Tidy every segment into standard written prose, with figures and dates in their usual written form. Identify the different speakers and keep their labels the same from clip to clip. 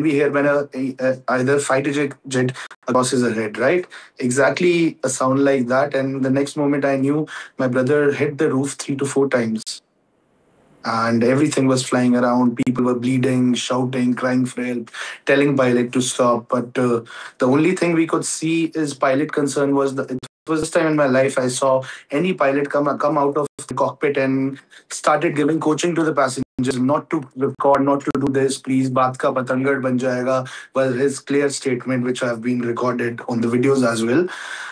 Speaker 1: we hear when either fighter jet crosses a head, right? Exactly a sound like that. And the next moment I knew my brother hit the roof 3 to 4 times and everything was flying around. People were bleeding, shouting, crying for help, telling pilot to stop. But the only thing we could see is pilot concern was it was this time in my life I saw any pilot come out of the cockpit and started giving coaching to the passengers not to record, not to do this, please. Baat ka patangad ban jayega was his clear statement, which have been recorded on the videos as well.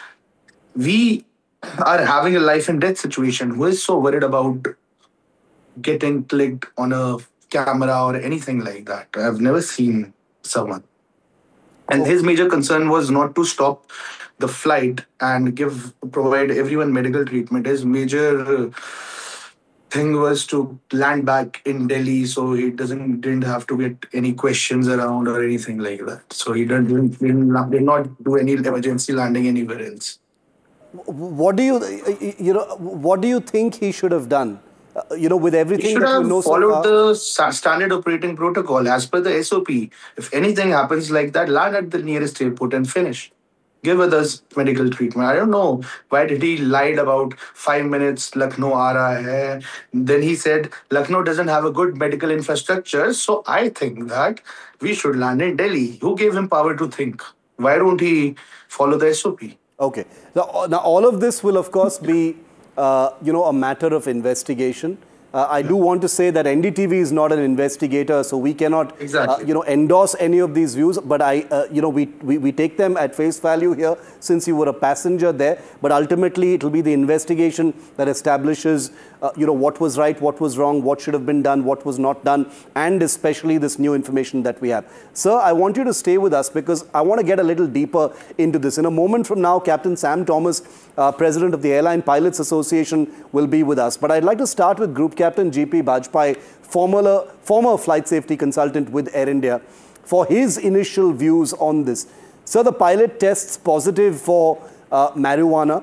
Speaker 1: We are having a life and death situation. Who is so worried about getting clicked on a camera or anything like that? I've never seen someone. And
Speaker 2: Oh,
Speaker 1: his major concern was not to stop the flight and provide everyone medical treatment. His major thing was to land back in Delhi, so he didn't have to get any questions around or anything like that. So he did not do any emergency landing anywhere else.
Speaker 2: what do you, what do you think he should have done? With
Speaker 1: He
Speaker 2: everything
Speaker 1: should
Speaker 2: that you
Speaker 1: have
Speaker 2: know so
Speaker 1: followed
Speaker 2: far.
Speaker 1: the standard operating protocol as per the SOP. If anything happens like that, land at the nearest airport and finish. Give others medical treatment. I don't know why did he lied about 5 minutes. Lucknow aa raha hai. Then he said Lucknow doesn't have a good medical infrastructure. So I think that we should land in Delhi. Who gave him power to think? Why don't he follow the SOP?
Speaker 2: Okay. Now, all of this will, of course, be, a matter of investigation. I do want to say that NDTV is not an investigator, so we cannot,
Speaker 1: Exactly.
Speaker 2: endorse any of these views. But we take them at face value here, since you were a passenger there. But ultimately, it will be the investigation that establishes, what was right, what was wrong, what should have been done, what was not done, and especially this new information that we have. Sir, I want you to stay with us because I want to get a little deeper into this. In a moment from now, Captain Sam Thomas, President of the Airline Pilots Association, will be with us. But I'd like to start with Group Captain GP Bajpai, former flight safety consultant with Air India, for his initial views on this. Sir, the pilot tests positive for marijuana.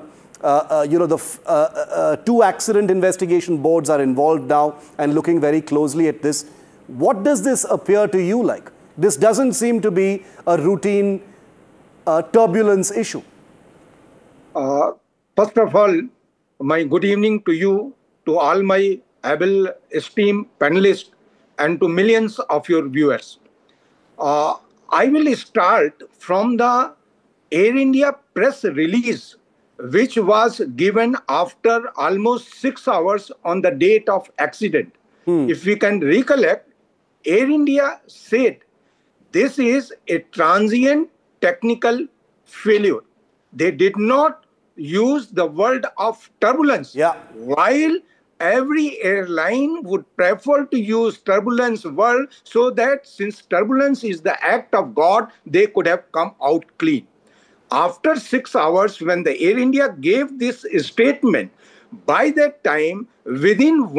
Speaker 2: The two accident investigation boards are involved now and looking very closely at this. What does this appear to you like? This doesn't seem to be a routine turbulence issue.
Speaker 3: First of all, my good evening to you, to all my able esteemed panelists, and to millions of your viewers. I will start from the Air India press release, which was given after almost 6 hours on the date of accident. If we can recollect, Air India said this is a transient technical failure. They did not use the word of turbulence.
Speaker 2: Yeah.
Speaker 3: While every airline would prefer to use turbulence word, so that since turbulence is the act of God, they could have come out clean. After 6 hours, when the Air India gave this statement, by that time, within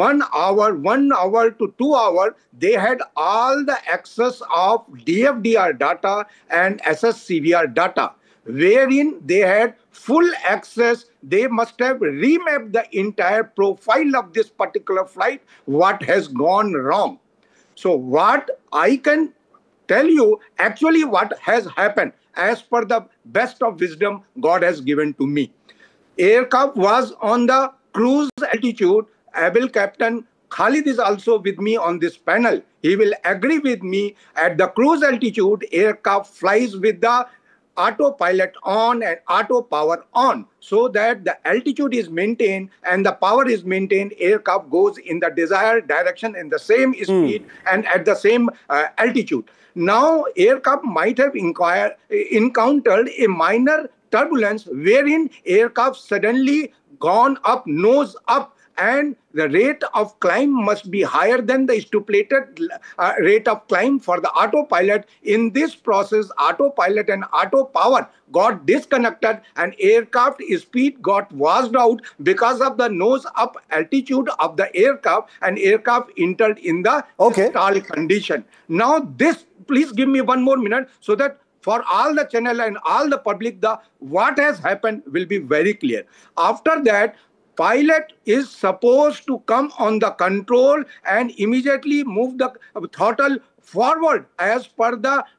Speaker 3: 1 hour to 2 hours, they had all the access of DFDR data and SSCVR data, wherein they had full access. They must have remapped the entire profile of this particular flight, what has gone wrong. So what I can tell you actually what has happened as per the best of wisdom God has given to me. Aircraft was on the cruise altitude. Able Captain Khalid is also with me on this panel. He will agree with me. At the cruise altitude, aircraft flies with the autopilot on and auto power on, so that the altitude is maintained and the power is maintained. Aircraft goes in the desired direction in the same speed and at the same altitude. Now, aircraft might have encountered a minor turbulence wherein aircraft suddenly gone up, nose up, and the rate of climb must be higher than the stipulated rate of climb for the autopilot. In this process, autopilot and auto power got disconnected and aircraft speed got washed out because of the nose up altitude of the aircraft, and aircraft entered in the stall condition. Now this, please give me 1 more minute so that for all the channel and all the public, the what has happened will be very clear. After that, pilot is supposed to come on the control and immediately move the throttle forward as per the